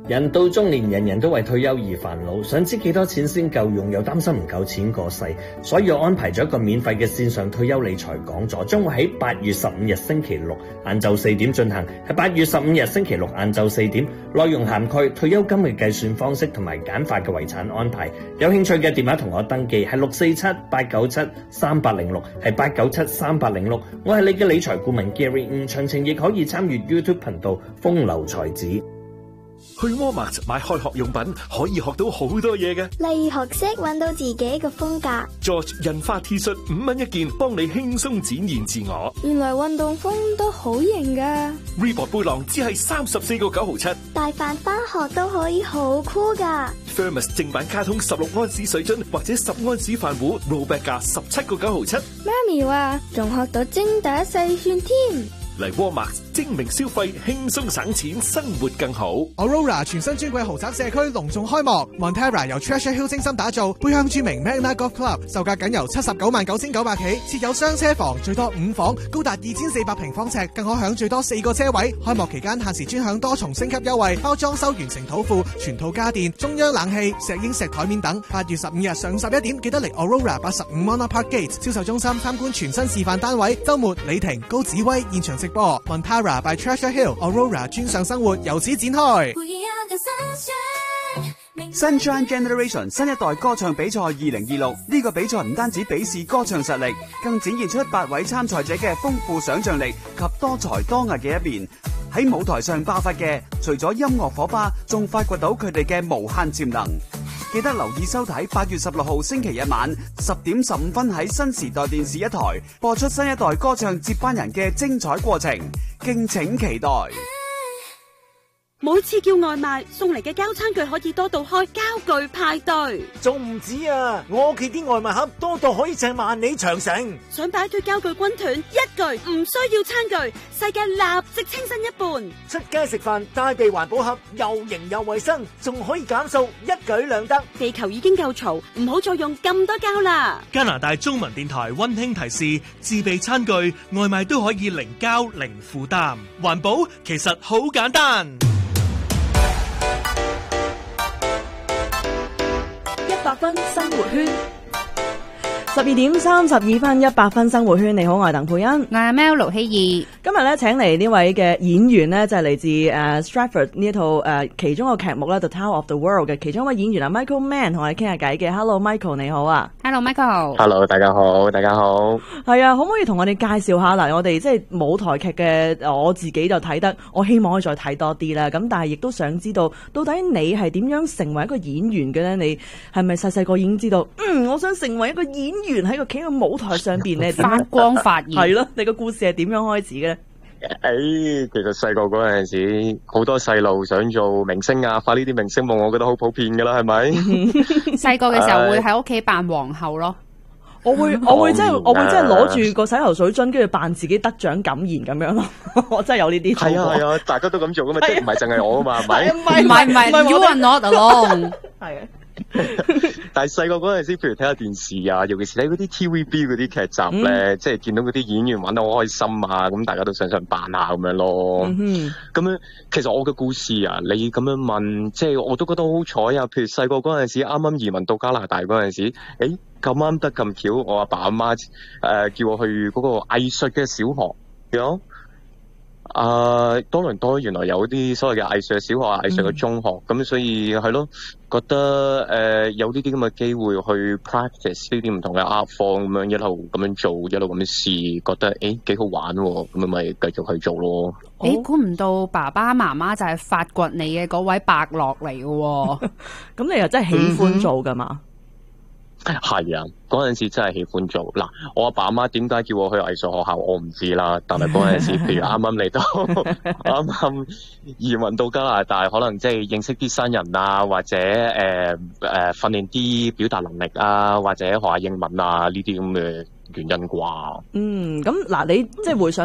人到中年，人人都為退休而煩惱，想知幾多錢先夠用，又擔心唔夠錢過世，所以我安排咗一個免費嘅線上退休理財講座，將會喺8月15日星期六晏晝4點進行，係8月15日星期六晏晝4點，內容涵蓋退休金嘅計算方式同埋簡化嘅遺產安排。有興趣嘅電話同我登記係647-897-3806，係897-3806。我係你嘅理財顧問 Gary，詳情亦可以參與 YouTube 頻道風流才子。 去 Walmart 買開學用品可以學到好多嘢嘅， 例如學識揾到自己嘅風格。 George 印花 T 恤5蚊一件，幫你輕鬆展現自我。 原來運動風都好型噶。 Reebok 背囊只係34個9毫7， 帶飯返學都可以好酷噶。 Thermos 正版卡通16安士水樽或者10安士飯壺 ，rollback 價17個9毫7。 媽咪話仲學到精打細算添。 嚟 Walmart 精明消費，輕鬆省錢，生活更好。 Aurora 全新尊貴豪宅社區隆重開幕 ，Montera 由 Treasure Hill 精心打造，背向著名 Magna Golf Club， 售價僅由799900起，設有雙車房，最多5房，高達2400平方尺，更可享最多4個車位。開幕期間限時專享多重升級優惠，包裝修完成土庫、全套家電、中央冷氣、石英石台面等。8月15日上午11點，記得嚟 Aurora 85 Monarch Park Gate 銷售中心參觀全新示範單位。週末李婷、高子威現場直播 Montera by Treasure Hill Aurora 專上生活由此展開。 Sunshine Generation 新一代歌唱比賽2026，呢個比賽唔單止比試歌唱實力，更展現出8位參賽者嘅豐富想象力及多才多藝嘅一面。喺舞台上爆發嘅，除咗音樂火花，仲發掘到佢哋嘅無限潛能。記得留意收睇8月16號星期日晚10點15分喺新時代電視一台播出新一代歌唱接班人嘅精彩過程，敬請期待。 每次叫外賣送嚟嘅膠餐具可以多到開膠具派對， 仲唔止啊！我屋企啲外賣盒多到可以掟萬里長城。 想擺脫膠具軍團，一句唔需要餐具，世界立即清新一半。 出街食飯帶備環保盒，又型又衛生，仲可以減數，一舉兩得。 地球已經夠嘈，唔好再用咁多膠啦。 加拿大中文電台溫馨提示：自備餐具，外賣都可以零膠零負擔，環保其實好簡單。 100分生活圈，12點32分，100分生活圈。你好，我係鄧佩欣， 我係 Mel 盧希義。 今日咧請嚟呢位嘅演員咧，就係嚟自Stratford 呢一套其中一個劇目咧，The Tower of the World 嘅其中一位演員啊 Michael Mann 同我哋傾下偈嘅。Hello Michael， 你好啊。 Hello Michael。 Hello， 大家好，大家好。 係啊，可唔可以同我哋介紹下嗱？我哋即係舞台劇嘅，我自己就睇得，我希望可以再睇多啲啦。咁但係亦都想知道，到底你係點樣成為一個演員嘅咧？你係咪細細個已經知道？我想成為一個演員喺個企喺舞台上邊咧， 發光發熱。 係咯，你個故事係點樣開始嘅咧？ 其實細個嗰陣時，好多細路想做明星啊，發呢啲明星夢，我覺得好普遍噶啦，係咪？ 細個嘅時候會喺屋企扮皇后咯。 我會真係攞住個洗頭水樽，跟住扮自己得獎感言咁樣咯。我真係有呢啲。 係啊，大家都咁做噶嘛，即係唔係淨係我啊嘛，係咪？ 唔係 ，You are not alone。 係啊。 但係細個嗰陣時，譬如睇下電視啊，尤其是睇嗰啲 TVB 嗰啲劇集咧，即係見到嗰啲演員玩得好開心啊，咁大家都想扮下咁樣咯。咁樣其實我嘅故事啊，你咁樣問，即係我都覺得好彩啊。譬如細個嗰陣時，啱啱移民到加拿大嗰陣時，咁啱得咁巧，我阿爸阿媽叫我去嗰個藝術嘅小學，有。多倫多原來有啲所謂嘅藝術嘅小學、藝術嘅中學，咁所以係咯，覺得有呢啲咁嘅機會去 practice 呢啲唔同嘅 art form 咁樣一路咁樣做，一路咁樣試，覺得幾好玩喎，咁咪繼續去做咯。 估唔到爸爸媽媽就係發掘你嘅嗰位伯樂嚟嘅喎， 咁你又真係喜歡做㗎嘛？ 係啊，嗰陣時真係喜歡做。嗱，我阿爸阿媽點解叫我去藝術學校，我唔知啦。但係嗰陣時，譬如啱啱嚟到，啱啱移民到加拿大，可能即係認識啲新人啊，或者訓練啲表達能力啊，或者學下英文啊呢啲咁嘅原因啩。 咁嗱，你即係回想